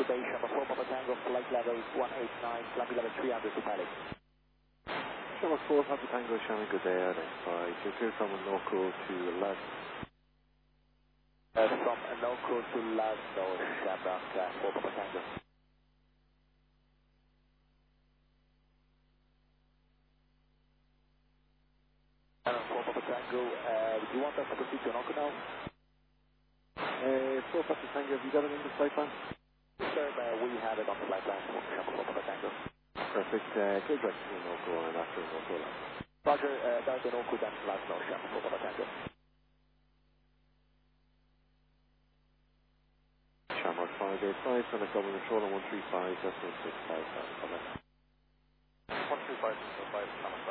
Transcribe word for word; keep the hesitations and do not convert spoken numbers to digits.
good day, Shamrock four Papa Tango, flight level one eight nine, flight level three hundred to Pali. Shamrock four Papa Tango, Shannon, good day, Airline five. You're clear from Norco to Laz. Uh, from Norco to Lazno, Shamrock uh, four Papa Tango. Shamrock four Papa Tango, uh, do you want us to proceed to Norco now? Uh, four Papa Tango, have you got it in the flight plan? Sir, uh, we have it on the flight plan for Shamrock four Papa Tango. Perfect. Uh, good luck to Norco and after Norco Laz. Roger, uh, down to Norco, then Lazno, Shamrock four Papa Tango. Shamrock five eight five, Senate Government Control on one three five, that's one six five, bye bye. one two five, five,